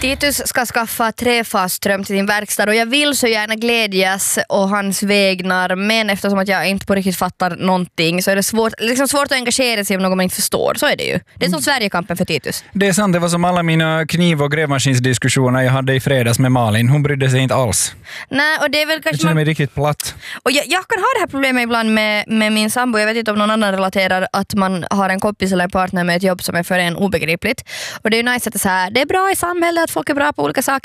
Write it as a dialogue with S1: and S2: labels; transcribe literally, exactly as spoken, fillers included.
S1: Titus ska skaffa trefasström till sin verkstad och jag vill så gärna glädjas och hans vägnar, men eftersom att jag inte på riktigt fattar någonting så är det svårt, liksom svårt att engagera sig om något man inte förstår. Så är det ju. Det är som Sverigekampen för Titus.
S2: Det är sant, det var som alla mina kniv- och grävmaskinsdiskussioner jag hade i fredags med Malin. Hon brydde sig inte alls.
S1: Nej, och det är väl kanske
S2: jag känner
S1: man...
S2: mig riktigt platt.
S1: Och jag, jag kan ha det här problemet ibland med, med min sambo. Jag vet inte om någon annan relaterar att man har en kompis eller en partner med ett jobb som är för en obegripligt. Och det är ju nice att det är så här, det är bra i samhället att folk är bra på olika saker